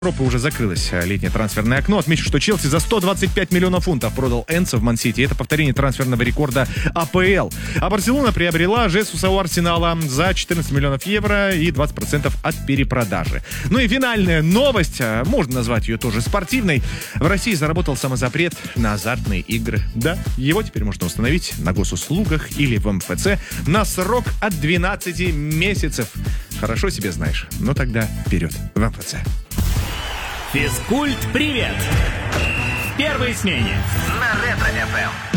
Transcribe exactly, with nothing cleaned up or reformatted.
Европы уже закрылось летнее трансферное окно. Отмечу, что Челси за сто двадцать пять миллионов фунтов продал Энцо в Ман-Сити. Это повторение трансферного рекорда АПЛ. А Барселона приобрела Жесуса у Арсенала за четырнадцать миллионов евро и двадцать процентов от перепродажи. Ну и финальная новость, можно назвать ее тоже спортивной. В России заработал самозапрет на азартные игры. Да, его теперь можно установить на госуслугах или в эм эф цэ на срок от двенадцати месяцев. Хорошо себе знаешь. Ну тогда вперед в эм эф цэ. Физкульт-привет! В первой смене на Ретро-эф эм.